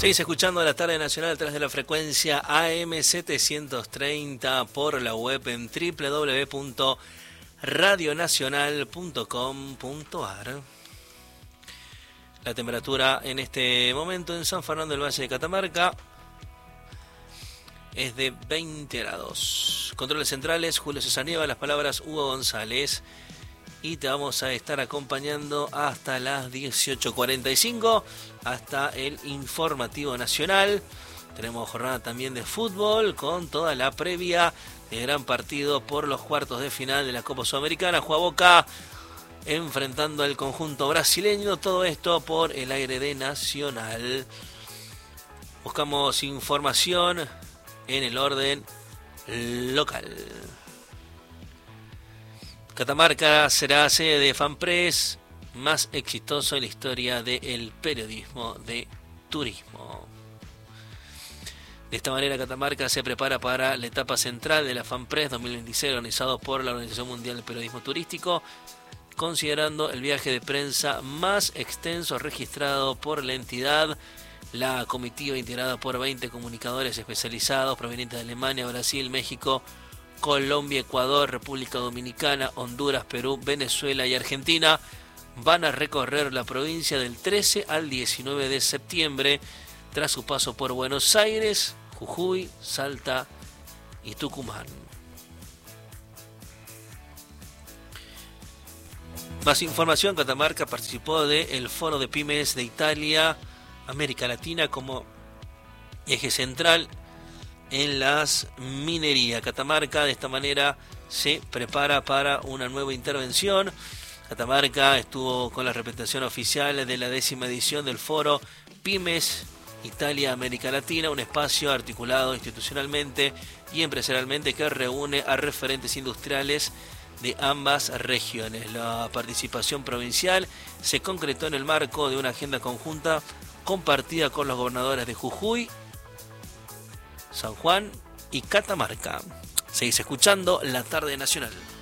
Seguís escuchando la tarde nacional a través de la frecuencia AM730 por la web en www.radionacional.com.ar. La temperatura en este momento en San Fernando del Valle de Catamarca es de 20 grados. Controles centrales, Julio César Nieva, las palabras Hugo González. Y te vamos a estar acompañando hasta las 18:45, hasta el informativo nacional. Tenemos jornada también de fútbol con toda la previa del gran partido por los cuartos de final de la Copa Sudamericana. Juega Boca enfrentando al conjunto brasileño. Todo esto por el aire de Nacional. Buscamos información en el orden local. Catamarca será sede de FanPress más exitoso en la historia del periodismo de turismo. De esta manera, Catamarca se prepara para la etapa central de la FanPress 2026 organizado por la Organización Mundial del Periodismo Turístico, considerando el viaje de prensa más extenso registrado por la entidad. La comitiva, integrada por 20 comunicadores especializados provenientes de Alemania, Brasil, México, Colombia, Ecuador, República Dominicana, Honduras, Perú, Venezuela y Argentina, van a recorrer la provincia del 13 al 19 de septiembre, tras su paso por Buenos Aires, Jujuy, Salta y Tucumán. Más información: Catamarca participó del Foro de Pymes de Italia, América Latina, como eje central en las minerías. Catamarca de esta manera se prepara para una nueva intervención. Catamarca estuvo con la representación oficial de la 10ª edición del Foro Pymes Italia América Latina, un espacio articulado institucionalmente y empresarialmente que reúne a referentes industriales de ambas regiones. La participación provincial se concretó en el marco de una agenda conjunta compartida con los gobernadores de Jujuy, San Juan y Catamarca. Seguís escuchando La Tarde Nacional.